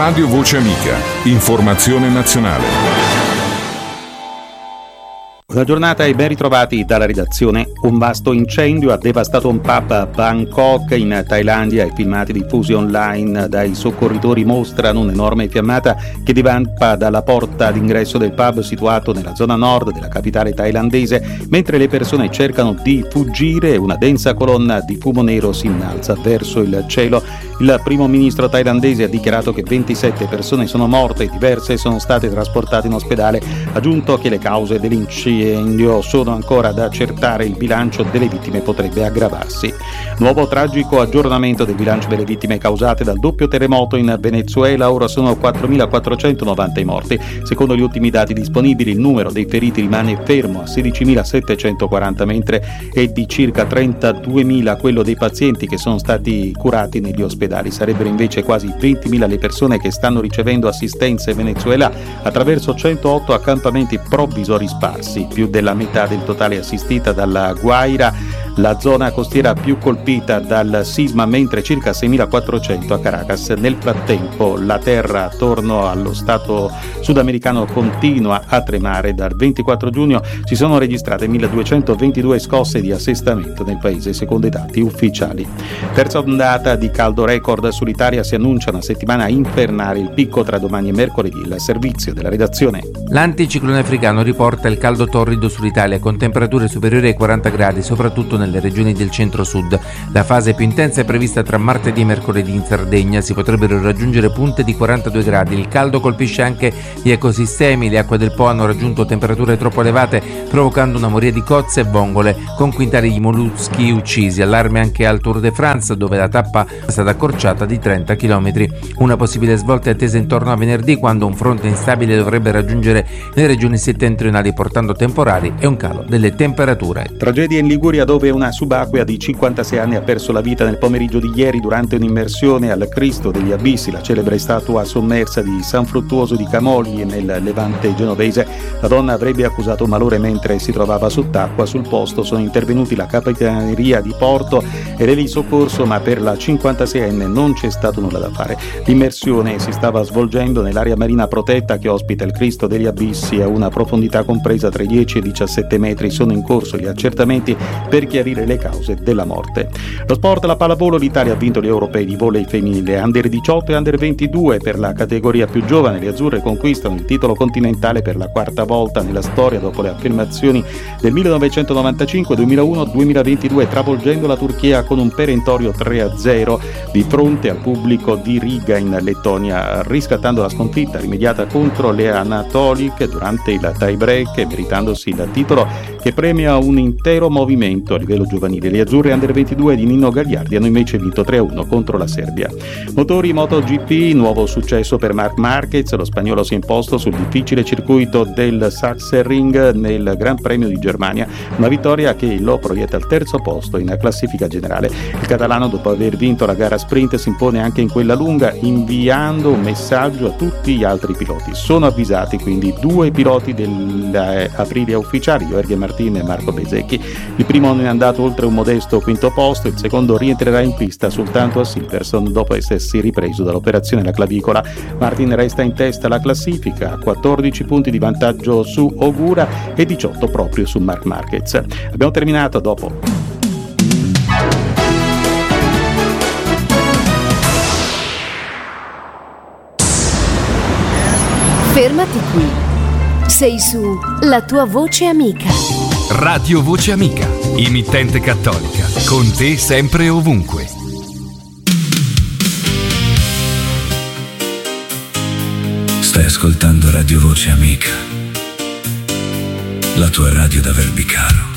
Radio Voce Amica. Informazione nazionale. Buona giornata e ben ritrovati dalla redazione. Un vasto incendio ha devastato un pub a Bangkok in Thailandia. I filmati diffusi online dai soccorritori mostrano un'enorme fiammata che divampa dalla porta d'ingresso del pub situato nella zona nord della capitale thailandese. Mentre le persone cercano di fuggire, una densa colonna di fumo nero si innalza verso il cielo. Il primo ministro thailandese ha dichiarato che 27 persone sono morte e diverse sono state trasportate in ospedale. Ha aggiunto che le cause dell'incendio sono ancora da accertare, il bilancio delle vittime potrebbe aggravarsi. Nuovo tragico aggiornamento del bilancio delle vittime causate dal doppio terremoto in Venezuela, ora sono 4.490 i morti. Secondo gli ultimi dati disponibili il numero dei feriti rimane fermo a 16.740, mentre è di circa 32.000 quello dei pazienti che sono stati curati negli ospedali. Sarebbero invece quasi 20.000 le persone che stanno ricevendo assistenza in Venezuela attraverso 108 accampamenti provvisori sparsi, più della metà del totale assistita dalla Guaira, la zona costiera più colpita dal sisma, mentre circa 6.400 a Caracas. Nel frattempo la terra attorno allo stato sudamericano continua a tremare. Dal 24 giugno si sono registrate 1.222 scosse di assestamento nel paese, secondo i dati ufficiali. Terza ondata di caldo record sull'Italia, si annuncia una settimana infernale, il picco tra domani e mercoledì. Il servizio della redazione. L'anticiclone africano riporta il caldo torrido sull'Italia con temperature superiori ai 40 gradi, soprattutto nelle regioni del centro-sud. La fase più intensa è prevista tra martedì e mercoledì in Sardegna, si potrebbero raggiungere punte di 42 gradi. Il caldo colpisce anche gli ecosistemi, le acque del Po hanno raggiunto temperature troppo elevate, provocando una moria di cozze e vongole con quintali di molluschi uccisi. Allarme anche al Tour de France, dove la tappa è stata accorciata di 30 km. Una possibile svolta è attesa intorno a venerdì, quando un fronte instabile dovrebbe raggiungere le regioni settentrionali, portando temporali e un calo delle temperature. Tragedia in Liguria, dove una subacquea di 56 anni ha perso la vita nel pomeriggio di ieri durante un'immersione al Cristo degli Abissi, la celebre statua sommersa di San Fruttuoso di Camogli nel Levante genovese. La donna avrebbe accusato malore mentre si trovava sott'acqua. Sul posto sono intervenuti la Capitaneria di Porto e le di soccorso, ma per la 56enne non c'è stato nulla da fare. L'immersione si stava svolgendo nell'area marina protetta che ospita il Cristo degli Abissi a una profondità compresa tra i 10 e i 17 metri. Sono in corso gli accertamenti per chiarire le cause della morte. Lo sport, la pallavolo, l'Italia ha vinto gli europei di volley femminile under 18 e under 22. Per la categoria più giovane le azzurre conquistano il titolo continentale per la quarta volta nella storia dopo le affermazioni del 1995, 2001, 2022, travolgendo la Turchia con un perentorio 3-0 di fronte al pubblico di Riga in Lettonia, riscattando la sconfitta rimediata contro le Anatolik durante il tie break e meritandosi il titolo che premia un intero movimento a livello giovanile. Le azzurre under 22 di Nino Gagliardi hanno invece vinto 3-1 contro la Serbia. Motori MotoGP, nuovo successo per Marc Marquez, lo spagnolo si è imposto sul difficile circuito del Sachsenring nel Gran Premio di Germania, una vittoria che lo proietta al terzo posto in classifica generale. Il catalano, dopo aver vinto la gara sprint, si impone anche in quella lunga, inviando un messaggio a tutti gli altri piloti. Sono avvisati quindi due piloti dell'Aprilia ufficiali, Jorge Martin e Marco Bezzecchi. Il primo non è andato oltre un modesto quinto posto, il secondo rientrerà in pista soltanto a Silverstone dopo essersi ripreso dall'operazione alla clavicola. Martin resta in testa alla classifica, 14 punti di vantaggio su Ogura e 18 proprio su Marc Marquez. Abbiamo terminato, dopo. Fermati qui. Sei su La tua voce amica. Radio Voce Amica, emittente cattolica, con te sempre e ovunque. Stai ascoltando Radio Voce Amica, la tua radio da Verbicaro.